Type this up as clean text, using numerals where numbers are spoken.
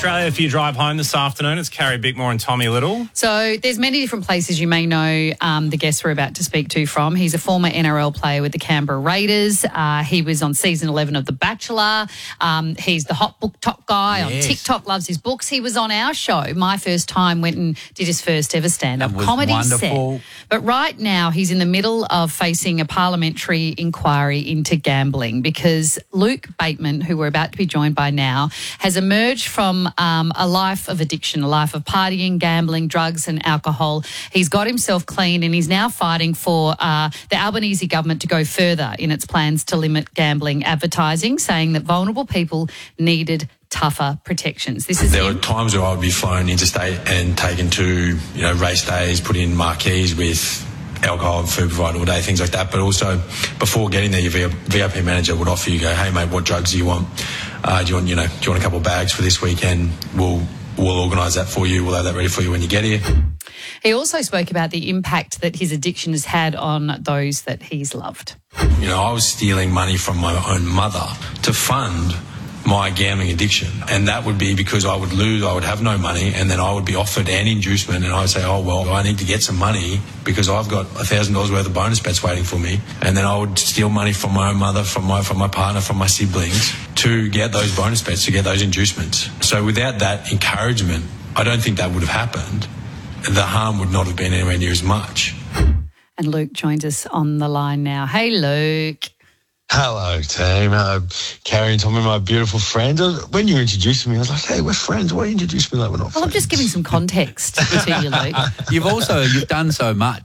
Australia if you drive home this afternoon. It's Carrie Bickmore and Tommy Little. So there's many different places you may know the guest we're about to speak to from. He's a former NRL player with the Canberra Raiders. He was on season 11 of The Bachelor. He's the hot book top guy on TikTok, loves his books. He was on our show, My First Time, went and did his first ever stand-up comedy set. But right now he's in the middle of facing a parliamentary inquiry into gambling because Luke Bateman, who we're about to be joined by now, has emerged from a life of addiction, a life of partying, gambling, drugs and alcohol. He's got himself clean and he's now fighting for the Albanese government to go further in its plans to limit gambling advertising, saying that vulnerable people needed tougher protections. There were times where I would be flown interstate and taken to, race days, put in marquees with alcohol and food provided all day, things like that. But also, before getting there, your VIP manager would offer you, hey mate, what drugs do you want? Do you want a couple of bags for this weekend? We'll organise that for you. We'll have that ready for you when you get here. He also spoke about the impact that his addiction has had on those that he's loved. I was stealing money from my own mother to fund my gambling addiction, and that would be because I would lose, I would have no money, and then I would be offered an inducement and I would say, I need to get some money because I've got $1,000 worth of bonus bets waiting for me, and then I would steal money from my own mother, from my partner, from my siblings to get those bonus bets, to get those inducements. So without that encouragement, I don't think that would have happened. The harm would not have been anywhere near as much. And Luke joins us on the line now. Hey, Luke. Hello, team. Carrie and Tommy, my beautiful friends. When you introduced me, I was like, hey, we're friends. Why introduce me like we're not friends? Well, I'm just giving some context to you, Luke. You've done so much.